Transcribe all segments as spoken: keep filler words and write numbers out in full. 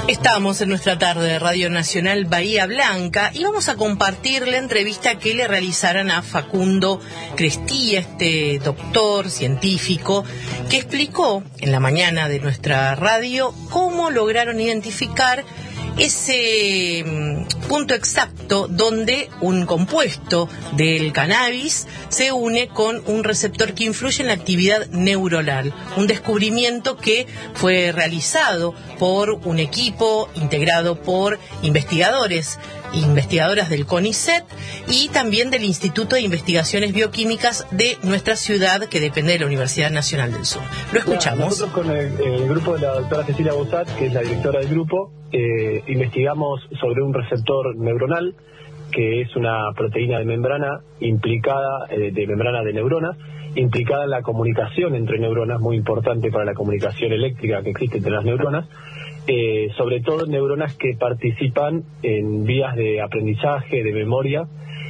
Estamos en nuestra tarde de Radio Nacional Bahía Blanca y vamos a compartir la entrevista que le realizaron a Facundo Crestía, este doctor científico, que explicó en la mañana de nuestra radio cómo lograron identificar ese punto exacto donde un compuesto del cannabis se une con un receptor que influye en la actividad neuronal. Un descubrimiento que fue realizado por un equipo integrado por investigadores e investigadoras del CONICET y también del Instituto de Investigaciones Bioquímicas de nuestra ciudad, que depende de la Universidad Nacional del Sur. Lo escuchamos. Nosotros con el, el grupo de la doctora Cecilia Boussat, que es la directora del grupo, eh, investigamos sobre un receptor neuronal, que es una proteína de membrana implicada, eh, de membrana de neuronas, implicada en la comunicación entre neuronas, muy importante para la comunicación eléctrica que existe entre las neuronas, eh, sobre todo neuronas que participan en vías de aprendizaje, de memoria,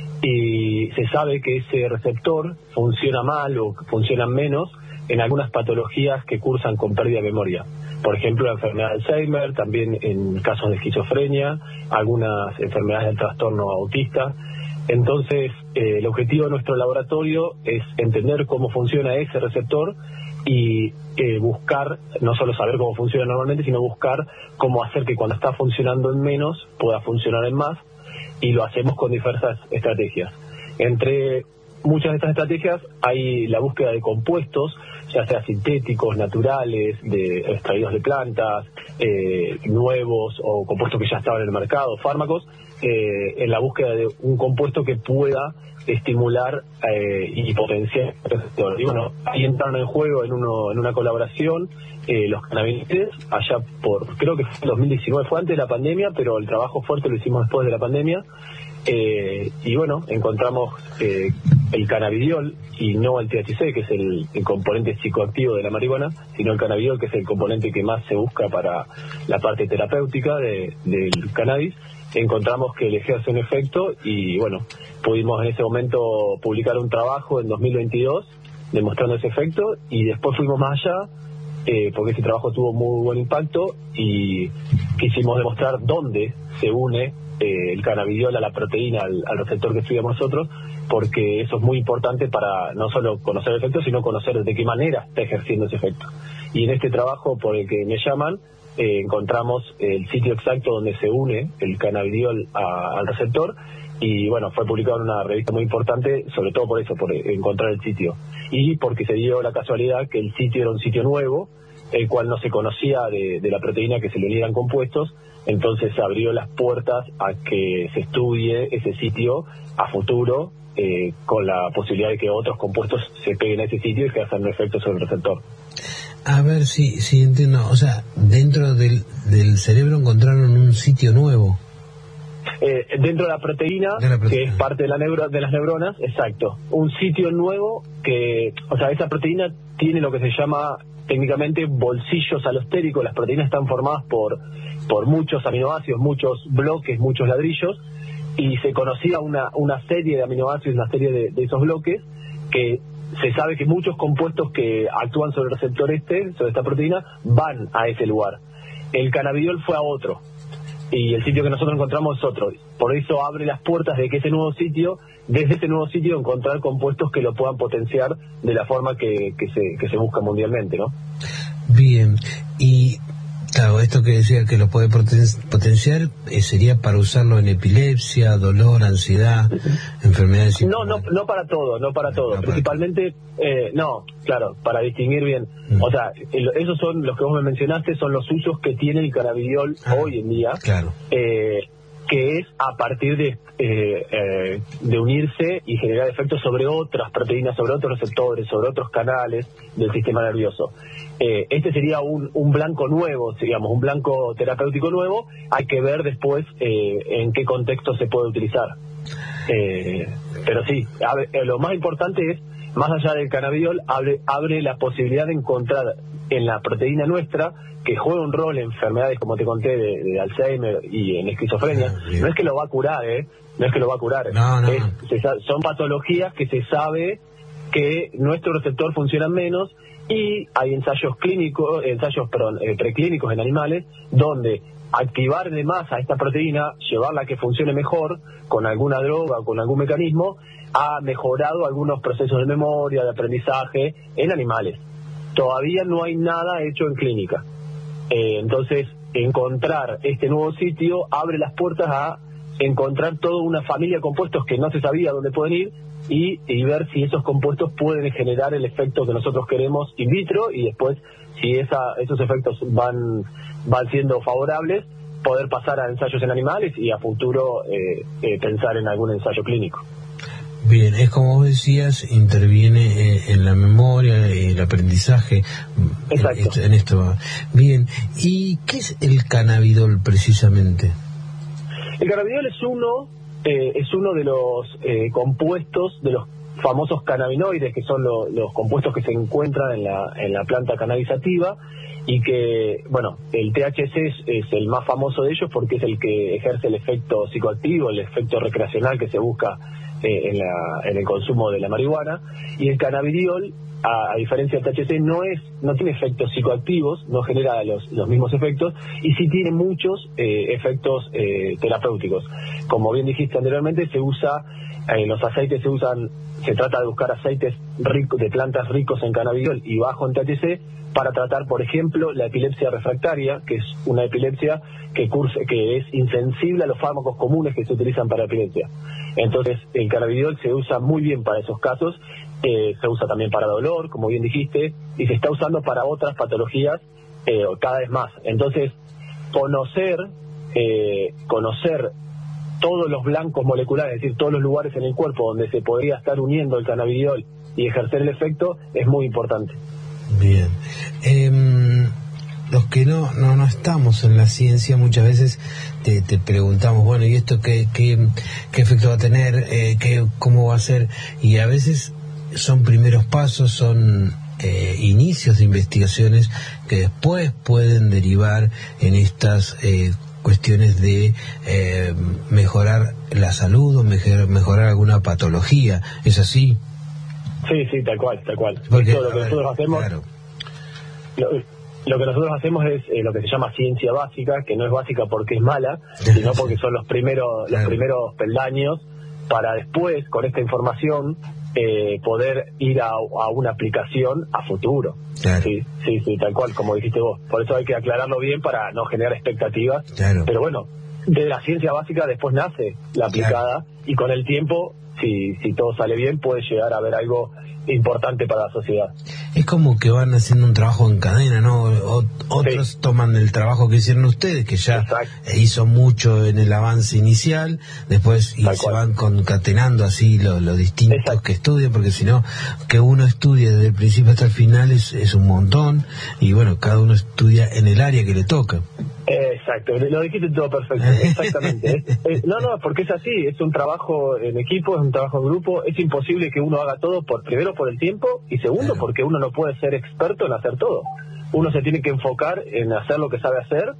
y se sabe que ese receptor funciona mal o funciona menos en algunas patologías que cursan con pérdida de memoria. Por ejemplo, la enfermedad de Alzheimer, también en casos de esquizofrenia, algunas enfermedades del trastorno autista. Entonces, eh, el objetivo de nuestro laboratorio es entender cómo funciona ese receptor y eh, buscar, no solo saber cómo funciona normalmente, sino buscar cómo hacer que cuando está funcionando en menos, pueda funcionar en más, y lo hacemos con diversas estrategias. Entre muchas de estas estrategias hay la búsqueda de compuestos, ya sea sintéticos, naturales, de extraídos de plantas, eh, nuevos o compuestos que ya estaban en el mercado, fármacos, eh, en la búsqueda de un compuesto que pueda estimular eh, y potenciar el receptor. Y bueno, ahí entraron en juego en, uno, en una colaboración eh, los cannabinoides, allá por, creo que fue en dos mil diecinueve, fue antes de la pandemia, pero el trabajo fuerte lo hicimos después de la pandemia. Eh, y bueno, encontramos eh, el cannabidiol y no el T H C, que es el, el componente psicoactivo de la marihuana, sino el cannabidiol, que es el componente que más se busca para la parte terapéutica de, del cannabis. Encontramos que le ejerce un efecto y bueno, pudimos en ese momento publicar un trabajo en dos mil veintidós demostrando ese efecto, y después fuimos más allá eh, porque ese trabajo tuvo muy buen impacto y quisimos demostrar dónde se une Eh, el cannabidiol a la proteína, al, al receptor que estudiamos nosotros, porque eso es muy importante para no solo conocer el efecto, sino conocer de qué manera está ejerciendo ese efecto. Y en este trabajo por el que me llaman, eh, encontramos el sitio exacto donde se une el cannabidiol a, al receptor, y bueno, fue publicado en una revista muy importante, sobre todo por eso, por encontrar el sitio. Y porque se dio la casualidad que el sitio era un sitio nuevo, el cual no se conocía de, de la proteína que se le unieran compuestos. Entonces se abrió las puertas a que se estudie ese sitio a futuro, eh, con la posibilidad de que otros compuestos se peguen a ese sitio y que hagan un efecto sobre el receptor. A ver si, si entiendo, o sea, dentro del, del cerebro encontraron un sitio nuevo. Eh, dentro de la, proteína, de la proteína, que es parte de, la neuro, de las neuronas, exacto. Un sitio nuevo que, o sea, esa proteína tiene lo que se llama técnicamente bolsillos alostéricos. Las proteínas están formadas por, por muchos aminoácidos, muchos bloques, muchos ladrillos, y se conocía una, una serie de aminoácidos, una serie de, de esos bloques, que se sabe que muchos compuestos que actúan sobre el receptor este, sobre esta proteína, van a ese lugar. El cannabidiol fue a otro, y el sitio que nosotros encontramos es otro. Por eso abre las puertas de que ese nuevo sitio, desde ese nuevo sitio, encontrar compuestos que lo puedan potenciar de la forma que, que, se, que se busca mundialmente, ¿no? Bien, y claro, esto que decía que lo puede poten- potenciar eh, sería para usarlo en epilepsia, dolor, ansiedad, enfermedades. No, no, no para todo, no para todo. No, Principalmente, eh, no, claro, para distinguir bien. Mm. O sea, el, esos son los que vos me mencionaste, son los usos que tiene el cannabidiol ah, hoy en día. Claro. Eh, que es a partir de, eh, eh, de unirse y generar efectos sobre otras proteínas, sobre otros receptores, sobre otros canales del sistema nervioso. Eh, este sería un, un blanco nuevo, digamos, un blanco terapéutico nuevo. Hay que ver después eh, en qué contexto se puede utilizar. Eh, pero sí, abre, eh, lo más importante es, más allá del cannabidiol, abre, abre la posibilidad de encontrar en la proteína nuestra, que juega un rol en enfermedades, como te conté, de, de Alzheimer y en esquizofrenia. No es que lo va a curar, ¿eh? No es que lo va a curar. No, no. Es, se, son patologías que se sabe que nuestro receptor funciona menos, y hay ensayos clínicos, ensayos perdón, eh, preclínicos en animales, donde activar de más a esta proteína, llevarla a que funcione mejor, con alguna droga o con algún mecanismo, ha mejorado algunos procesos de memoria, de aprendizaje en animales. Todavía no hay nada hecho en clínica. Eh, entonces, encontrar este nuevo sitio abre las puertas a encontrar toda una familia de compuestos que no se sabía dónde pueden ir y, y ver si esos compuestos pueden generar el efecto que nosotros queremos in vitro, y después, si esa, esos efectos van, van siendo favorables, poder pasar a ensayos en animales y a futuro eh, eh, pensar en algún ensayo clínico. Bien, es como vos decías, interviene eh, en la memoria, el aprendizaje. Exacto. En, en esto. Bien, ¿y qué es el cannabidol precisamente? El cannabidol es uno, eh, es uno de los eh, compuestos, de los famosos cannabinoides, que son lo, los compuestos que se encuentran en la, en la planta cannabis sativa, y que, bueno, el T H C es, es el más famoso de ellos porque es el que ejerce el efecto psicoactivo, el efecto recreacional que se busca eh, en, la, en el consumo de la marihuana, y el cannabidiol, a, a diferencia del T H C, no es no tiene efectos psicoactivos, no genera los, los mismos efectos, y sí tiene muchos eh, efectos eh, terapéuticos. Como bien dijiste anteriormente, se usa, eh, los aceites se usan, se trata de buscar aceites rico, de plantas ricos en cannabidiol y bajo en T H C, para tratar, por ejemplo, la epilepsia refractaria, que es una epilepsia que, cursa, que es insensible a los fármacos comunes que se utilizan para epilepsia. Entonces, el cannabidiol se usa muy bien para esos casos, eh, se usa también para dolor, como bien dijiste, y se está usando para otras patologías eh, cada vez más. Entonces, conocer, eh, conocer todos los blancos moleculares, es decir, todos los lugares en el cuerpo donde se podría estar uniendo el cannabidiol y ejercer el efecto, es muy importante. Bien. Eh, los que no, no no estamos en la ciencia, muchas veces te, te preguntamos, bueno, ¿y esto qué, qué, qué efecto va a tener? Eh, qué, ¿Cómo va a ser? Y a veces son primeros pasos, son eh, inicios de investigaciones que después pueden derivar en estas eh, cuestiones de eh, mejorar la salud o mejor, mejorar alguna patología. ¿Es así? Sí, sí, tal cual, tal cual. Porque, Esto, lo que ver, nosotros hacemos, claro. lo, lo que nosotros hacemos es eh, lo que se llama ciencia básica, que no es básica porque es mala, sino porque son los primeros, claro. los primeros peldaños para después, con esta información, eh, poder ir a, a una aplicación a futuro. Claro. Sí, sí, sí, tal cual, como dijiste vos. Por eso hay que aclararlo bien para no generar expectativas. Claro. Pero bueno, de la ciencia básica después nace la aplicada, claro. Y con el tiempo, si, si todo sale bien, puede llegar a haber algo importante para la sociedad. Es como que van haciendo un trabajo en cadena, ¿no? O, otros sí. toman el trabajo que hicieron ustedes, que ya Exacto. hizo mucho en el avance inicial, después y se van concatenando así los lo distintos Exacto. que estudian, porque si no, que uno estudie desde el principio hasta el final es, es un montón, y bueno, cada uno estudia en el área que le toca. Exacto, lo dijiste todo perfecto, exactamente. es, es, no, no, porque es así, es un trabajo en equipo, es un trabajo en grupo, es imposible que uno haga todo, por primero por el tiempo, y segundo claro. porque uno no puede ser experto en hacer todo. Uno se tiene que enfocar en hacer lo que sabe hacer,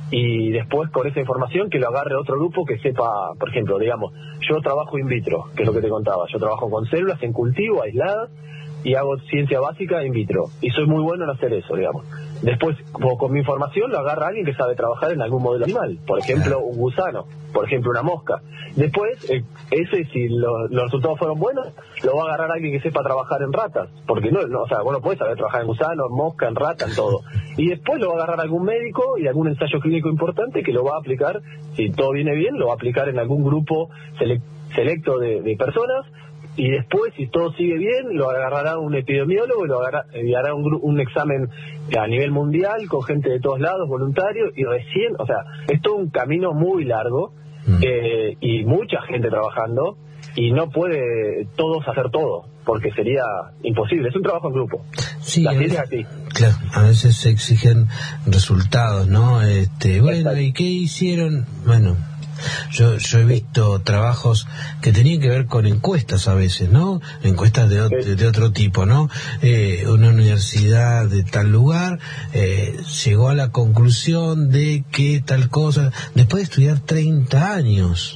y después con esa información que lo agarre otro grupo que sepa, por ejemplo, digamos, yo trabajo in vitro, que es lo que te contaba, yo trabajo con células en cultivo, aisladas, y hago ciencia básica in vitro, y soy muy bueno en hacer eso, digamos. Después, como con mi información, lo agarra alguien que sabe trabajar en algún modelo animal, por ejemplo, un gusano, por ejemplo, una mosca. Después, eh, ese, si lo, los resultados fueron buenos, lo va a agarrar alguien que sepa trabajar en ratas, porque no, no o sea, bueno, puedes saber trabajar en gusano, en mosca, en rata, en todo. Y después lo va a agarrar algún médico y algún ensayo clínico importante que lo va a aplicar, si todo viene bien, lo va a aplicar en algún grupo selec selecto de, de personas. Y después, si todo sigue bien, lo agarrará un epidemiólogo y lo agarrará, y hará un, un examen a nivel mundial con gente de todos lados, voluntarios, y recién, o sea, es todo un camino muy largo mm. eh, y mucha gente trabajando, y no puede todos hacer todo, porque sería imposible. Es un trabajo en grupo. Sí, la ciencia es así. Claro, a veces se exigen resultados, ¿no? Este, bueno, Exacto. ¿y qué hicieron? Bueno... Yo, yo he visto trabajos que tenían que ver con encuestas a veces, ¿no? Encuestas de, de, de otro tipo, ¿no? Eh, una universidad de tal lugar eh, llegó a la conclusión de que tal cosa, después de estudiar treinta años.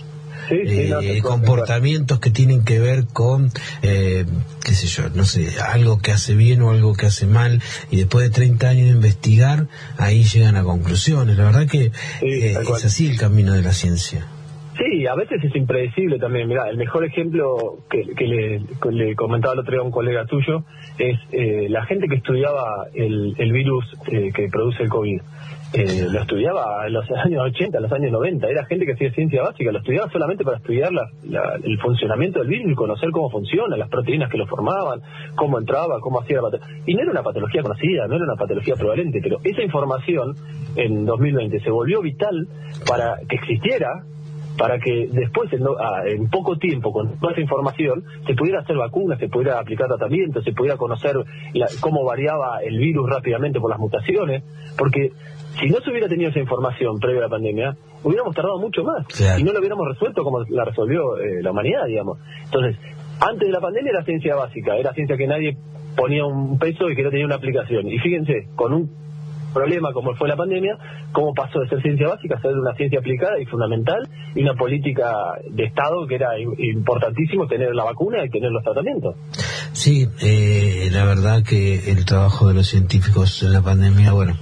Sí, sí, eh, no, te comportamientos que tienen que ver con, eh, qué sé yo, no sé, algo que hace bien o algo que hace mal, y después de treinta años de investigar, ahí llegan a conclusiones. La verdad que Sí, eh, es así el camino de la ciencia. Sí, a veces es impredecible también. Mirá, el mejor ejemplo que, que le, le comentaba el otro día a un colega tuyo es eh, la gente que estudiaba el, el virus eh, que produce el COVID. Eh, lo estudiaba en los años ochenta, en los años noventa. Era gente que hacía ciencia básica, lo estudiaba solamente para estudiar la, la, el funcionamiento del virus y conocer cómo funciona, las proteínas que lo formaban, cómo entraba, cómo hacía la patología. Y no era una patología conocida, no era una patología prevalente, pero esa información en dos mil veinte se volvió vital para que existiera, para que después, en, ah, en poco tiempo, con toda esa información, se pudiera hacer vacunas, se pudiera aplicar tratamientos, se pudiera conocer la, cómo variaba el virus rápidamente por las mutaciones, porque si no se hubiera tenido esa información previa a la pandemia, hubiéramos tardado mucho más, claro, y no lo hubiéramos resuelto como la resolvió eh, la humanidad, digamos. Entonces, antes de la pandemia era ciencia básica, era ciencia que nadie ponía un peso y que no tenía una aplicación. Y fíjense, con un problema como fue la pandemia, cómo pasó de ser ciencia básica a ser una ciencia aplicada y fundamental, y una política de Estado que era importantísimo tener la vacuna y tener los tratamientos. Sí, eh, la verdad que el trabajo de los científicos en la pandemia, bueno,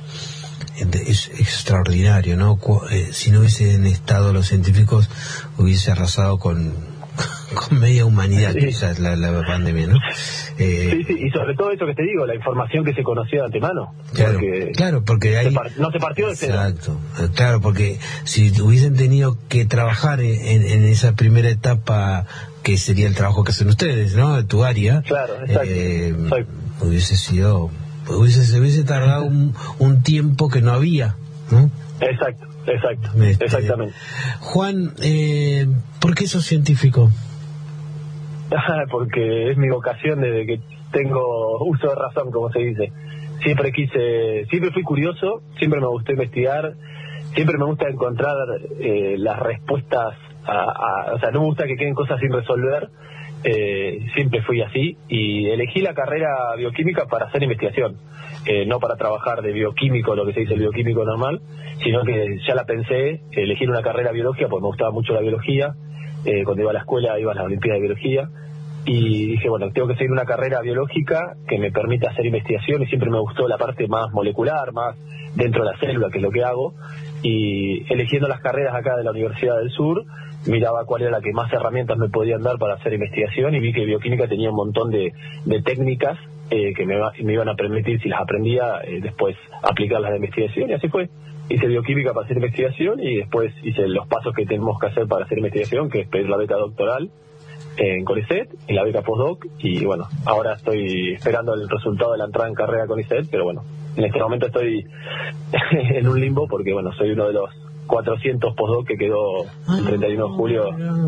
es extraordinario, ¿no? Si no hubiesen estado los científicos, hubiese arrasado con con media humanidad, sí, esa es la, la pandemia, ¿no? Eh, sí, sí, y sobre todo eso que te digo, la información que se conocía de antemano. Claro, porque claro, porque ahí... se par, no se partió de cero. Exacto, claro, porque si hubiesen tenido que trabajar en, en esa primera etapa, que sería el trabajo que hacen ustedes, ¿no? De tu área. Claro, exacto. Eh, hubiese sido... Hubiese, se hubiese tardado un, un tiempo que no había, ¿no? Exacto, exacto, este, exactamente. Juan, eh, ¿por qué sos científico? Porque es mi vocación desde que tengo uso de razón, como se dice. Siempre quise, siempre fui curioso, siempre me gustó investigar, siempre me gusta encontrar eh, las respuestas, a, a, o sea, no me gusta que queden cosas sin resolver. Eh, siempre fui así y elegí la carrera bioquímica para hacer investigación, eh, no para trabajar de bioquímico, lo que se dice el bioquímico normal, sino que ya la pensé, elegir una carrera biológica porque me gustaba mucho la biología. Eh, cuando iba a la escuela iba a las Olimpiadas de Biología y dije, bueno, tengo que seguir una carrera biológica que me permita hacer investigación, y siempre me gustó la parte más molecular, más dentro de la célula, que es lo que hago, y eligiendo las carreras acá de la Universidad del Sur, miraba cuál era la que más herramientas me podían dar para hacer investigación, y vi que bioquímica tenía un montón de, de técnicas eh, que me, me iban a permitir, si las aprendía, eh, después aplicarlas a la investigación, y así fue. Hice bioquímica para hacer investigación y después hice los pasos que tenemos que hacer para hacer investigación, que es pedir la beca doctoral en CONICET y la beca postdoc, y bueno, ahora estoy esperando el resultado de la entrada en carrera CONICET, pero bueno, en este momento estoy en un limbo porque bueno, soy uno de los cuatrocientos postdoc que quedó el treinta y uno de julio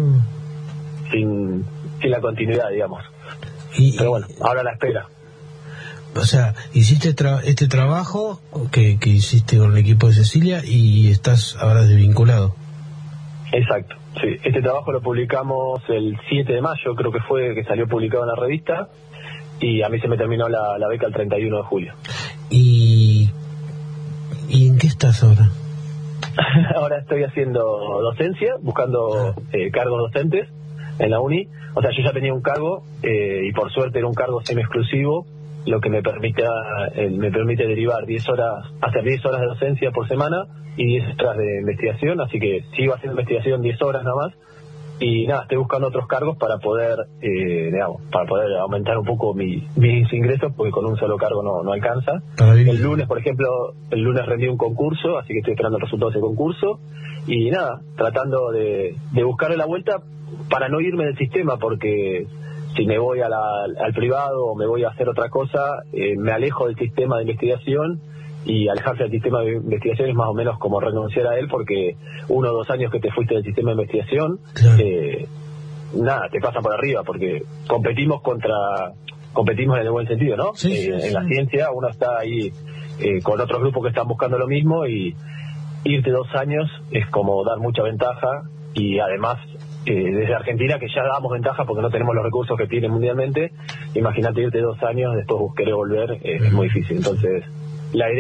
sin, sin la continuidad, digamos. Y, pero bueno, ahora la espera. O sea, hiciste tra este trabajo que, que hiciste con el equipo de Cecilia y estás ahora desvinculado. Exacto, sí. Este trabajo lo publicamos el siete de mayo, creo que fue que salió publicado en la revista, y a mí se me terminó la, la beca el treinta y uno de julio. ¿Y, ¿y en qué estás ahora? Ahora estoy haciendo docencia, buscando ah. eh, cargos docentes en la uni. O sea, yo ya tenía un cargo eh, y por suerte era un cargo semi-exclusivo, lo que me permite, eh, me permite derivar diez horas, hacer diez horas de docencia por semana y diez horas de investigación, así que sigo haciendo investigación diez horas nada más, y nada, estoy buscando otros cargos para poder, eh, digamos, para poder aumentar un poco mi, mis ingresos, porque con un solo cargo no, no alcanza. El lunes, por ejemplo, el lunes rendí un concurso, así que estoy esperando el resultado de ese concurso, y nada, tratando de, de buscarle la vuelta para no irme del sistema, porque si me voy a la, al privado o me voy a hacer otra cosa, eh, me alejo del sistema de investigación, y alejarse del sistema de investigación es más o menos como renunciar a él, porque uno o dos años que te fuiste del sistema de investigación, claro. eh, nada, te pasa por arriba, porque competimos contra, competimos en el buen sentido, ¿no? Sí, eh, sí, en sí. la ciencia uno está ahí eh, con otros grupos que están buscando lo mismo, y irte dos años es como dar mucha ventaja, y además eh, desde Argentina, que ya damos ventaja porque no tenemos los recursos que tienen mundialmente, imagínate irte dos años, después querer volver, eh, uh-huh. es muy difícil. Entonces la idea es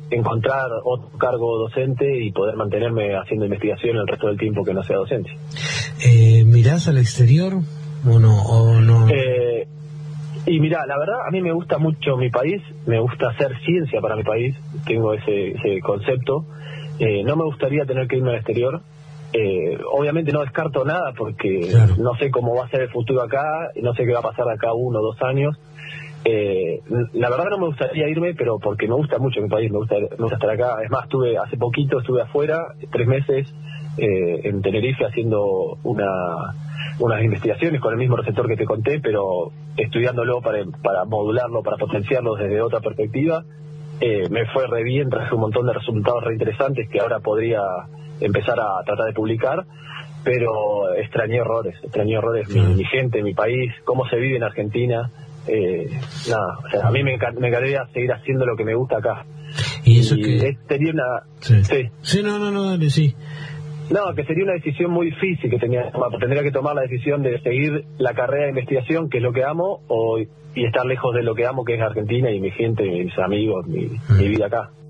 encontrar otro cargo docente y poder mantenerme haciendo investigación el resto del tiempo que no sea docente. Eh, ¿Mirás al exterior o no? O no? Eh, y mira, la verdad, a mí me gusta mucho mi país, me gusta hacer ciencia para mi país, tengo ese, ese concepto. Eh, no me gustaría tener que irme al exterior. Eh, obviamente no descarto nada porque claro, no sé cómo va a ser el futuro acá, no sé qué va a pasar acá uno o dos años. Eh, la verdad no me gustaría irme, pero porque me gusta mucho mi país, me gusta, me gusta estar acá. Es más, estuve hace poquito, estuve afuera, tres meses eh, en Tenerife haciendo una unas investigaciones con el mismo receptor que te conté, pero estudiándolo para, para modularlo, para potenciarlo desde otra perspectiva. Eh, me fue re bien, traje un montón de resultados re interesantes que ahora podría empezar a tratar de publicar, pero extrañé horrores, extrañé horrores mi, mi gente, mi país, cómo se vive en Argentina. Eh, nada, o sea, a mí me, enc me encantaría seguir haciendo lo que me gusta acá. Y eso y que... Tenía una... Sí. Sí. sí, no, no, no, dale, sí. No, que sería una decisión muy difícil que tenía que tomar. Tendría que tomar la decisión de seguir la carrera de investigación, que es lo que amo, o y estar lejos de lo que amo, que es Argentina y mi gente, mis amigos, mi, mm. mi vida acá.